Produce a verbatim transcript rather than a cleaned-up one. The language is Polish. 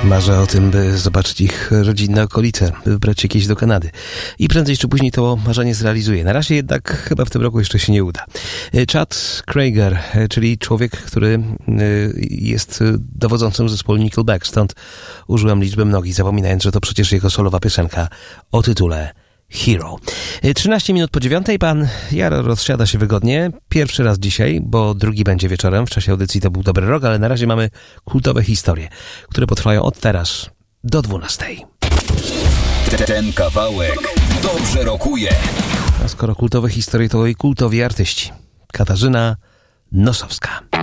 Marzę o tym, by zobaczyć ich rodzinne okolice, by wybrać się kiedyś do Kanady. I prędzej czy później to marzenie zrealizuję. Na razie jednak chyba w tym roku jeszcze się nie uda. Chad Kroeger, czyli człowiek, który jest dowodzącym zespołu Nickelback, stąd użyłem liczby mnogi, zapominając, że to przecież jego solowa piosenka o tytule Hero. trzynaście minut po dziewiątej, pan Jaro rozsiada się wygodnie. Pierwszy raz dzisiaj, bo drugi będzie wieczorem. W czasie audycji to był dobry rok, ale na razie mamy kultowe historie, które potrwają od teraz do dwunastej. Ten kawałek dobrze rokuje. A skoro kultowe historie, to i kultowi artyści. Katarzyna Nosowska.